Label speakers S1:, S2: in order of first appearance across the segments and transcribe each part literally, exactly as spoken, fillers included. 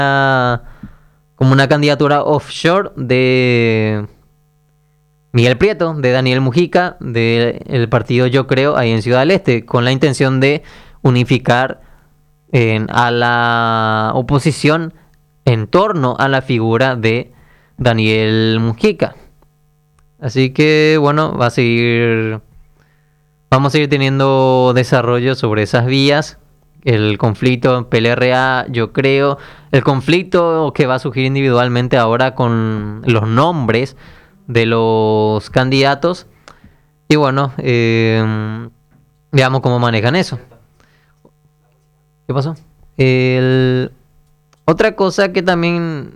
S1: como una candidatura offshore de Miguel Prieto, de Daniel Mujica, del partido Yo Creo, ahí en Ciudad del Este, con la intención de unificar eh, a la oposición en torno a la figura de Daniel Mujica. Así que bueno, va a seguir, vamos a seguir teniendo desarrollo sobre esas vías. El conflicto P L R A, Yo Creo, el conflicto que va a surgir individualmente ahora con los nombres de los candidatos. Y bueno, eh, veamos cómo manejan eso. ¿Qué pasó? El... Otra cosa que también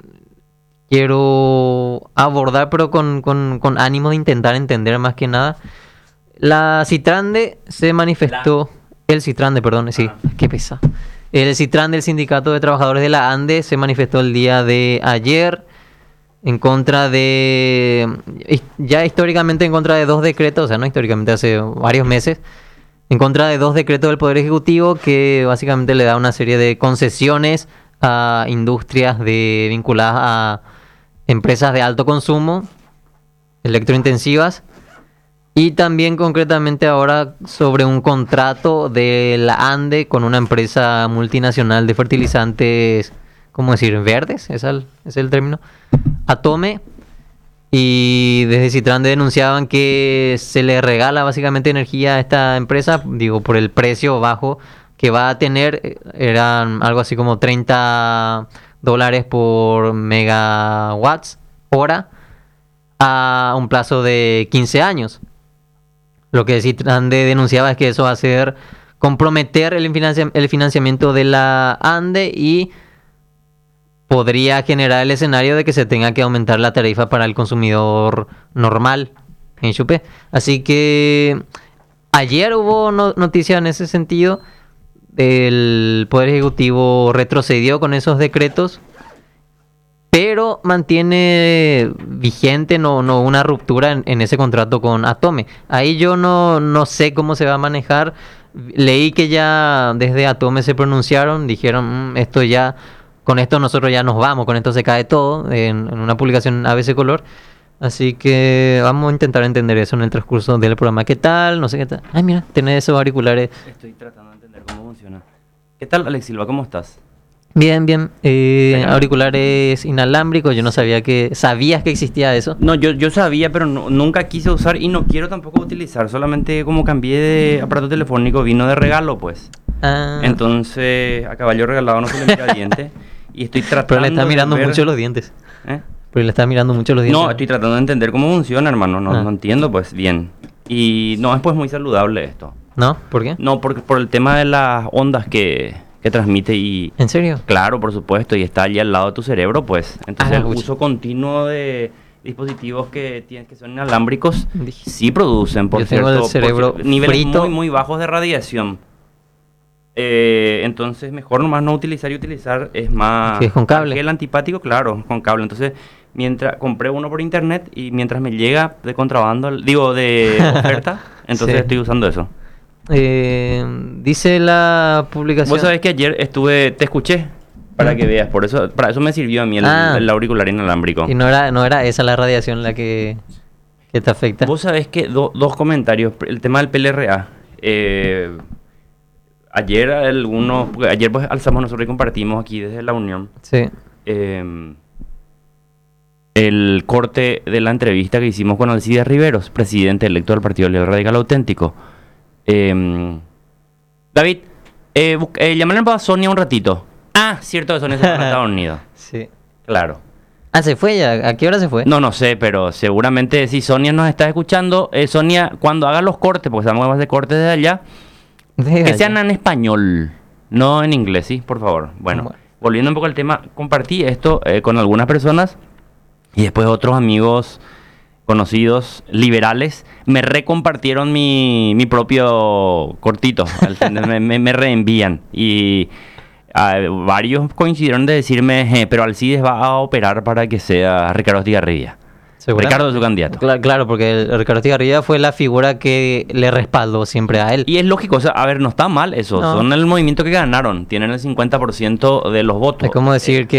S1: quiero abordar, pero con, con, con ánimo de intentar entender más que nada. La Citrande se manifestó... La... El Citrande, perdón, sí, ah. qué pesa. El Citrande, el Sindicato de Trabajadores de la ANDE, se manifestó el día de ayer en contra de... Ya históricamente en contra de dos decretos, o sea, no históricamente, hace varios meses, en contra de dos decretos del Poder Ejecutivo que básicamente le da una serie de concesiones a industrias de, vinculadas a empresas de alto consumo, electrointensivas, y también concretamente ahora sobre un contrato de la ANDE con una empresa multinacional de fertilizantes, ¿cómo decir? Verdes, ¿es el, es el término? Atome. Y desde Citrande denunciaban que se le regala básicamente energía a esta empresa, digo, por el precio bajo que va a tener. Eran algo así como treinta dólares por megawatts hora a un plazo de quince años. Lo que Citrande denunciaba es que eso va a hacer comprometer el, financia- el financiamiento de la ANDE y podría generar el escenario de que se tenga que aumentar la tarifa para el consumidor normal en Chupé. Así que ayer hubo no- noticia en ese sentido. El Poder Ejecutivo retrocedió con esos decretos, pero mantiene vigente no, no una ruptura en, en ese contrato con Atome. Ahí yo no, no sé cómo se va a manejar. Leí que ya desde Atome se pronunciaron, dijeron, mmm, esto ya, con esto nosotros ya nos vamos, con esto se cae todo, en, en una publicación A B C Color. Así que vamos a intentar entender eso en el transcurso del programa. ¿Qué tal? No sé qué tal. Ay, mira, tenés esos auriculares.
S2: Estoy tratando de entender cómo funciona. ¿Qué tal, Alex Silva? ¿Cómo estás?
S1: Bien, bien. Eh, auriculares inalámbricos. Yo no sabía que... ¿Sabías que existía eso?
S2: No, yo, yo sabía, pero no, nunca quise usar y no quiero tampoco utilizar. Solamente como cambié de aparato telefónico, vino de regalo, pues.
S1: Ah.
S2: Entonces, a caballo regalado no se le mira diente. Y estoy tratando
S1: Pero le está mirando
S2: de ver...
S1: mucho los dientes.
S2: ¿Eh?
S1: Pero le está mirando mucho los dientes.
S2: No, estoy tratando de entender cómo funciona, hermano. No,
S1: ah.
S2: no entiendo, pues, bien. Y no es pues muy saludable esto.
S1: ¿No? ¿Por qué?
S2: No, porque por el tema de las ondas que... que transmite y...
S1: ¿En serio?
S2: Claro, por supuesto, y está allí al lado de tu cerebro, pues. Entonces
S1: ah,
S2: el uso continuo de dispositivos que tienen que son inalámbricos sí producen, por
S1: Yo
S2: cierto,
S1: tengo el cerebro
S2: por, niveles
S1: frito.
S2: muy, muy bajos de radiación. Eh, entonces mejor nomás no utilizar y utilizar es más...
S1: ¿Que es con cable?
S2: El antipático, claro, con cable. Entonces, mientras compré uno por internet y mientras me llega de contrabando, digo, de oferta, entonces
S1: sí.
S2: estoy usando eso.
S1: Eh, dice la publicación...
S2: Vos sabés que ayer estuve, te escuché, para
S1: ¿Ah?
S2: que veas, por eso, para eso me sirvió a mí el,
S1: ah.
S2: el auricular inalámbrico.
S1: Y no era, no era esa la radiación la que, que te afecta.
S2: Vos sabés que do, dos comentarios, el tema del P L R A. Eh, ayer algunos, ayer pues alzamos nosotros y compartimos aquí desde la Unión.
S1: Sí.
S2: Eh, el corte de la entrevista que hicimos con Alcides Riveros, presidente electo del Partido Liberal Radical Auténtico. Eh, David, eh, eh, llamarle a Sonia un ratito. Ah, cierto que Sonia se fue a Estados Unidos.
S1: Sí.
S2: Claro.
S1: Ah, ¿se fue ya? ¿A qué hora se fue?
S2: No, no sé, pero seguramente si Sonia nos está escuchando, eh, Sonia, cuando haga los cortes, porque sabemos que va a hacer cortes desde allá,
S1: Desde
S2: que
S1: allá.
S2: sean en español, no en inglés, ¿sí? Por favor. Bueno,
S1: Bueno.
S2: volviendo un poco al tema, compartí esto eh, con algunas personas y después otros amigos conocidos liberales me recompartieron mi, mi propio cortito, me, me, me reenvían y uh, varios coincidieron de decirme, eh, pero Alcides va a operar para que sea Ricardo Estigarribia. Ricardo es su candidato.
S1: Claro, claro, porque el Ricardo Estigarribia fue la figura que le respaldó siempre a él.
S2: Y es lógico, o sea, a ver, no está mal eso,
S1: no.
S2: Son el movimiento que ganaron, tienen el cincuenta por ciento de los votos.
S1: Es como decir
S2: eh,
S1: que